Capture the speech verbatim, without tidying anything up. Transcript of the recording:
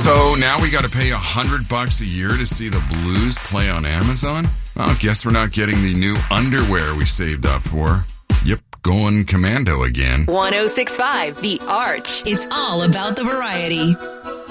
So now we got to pay a hundred bucks a year to see the Blues play on Amazon? Well, guess we're not getting the new underwear we saved up for. Yep, going commando again. one oh six point five The Arch. It's all about the variety.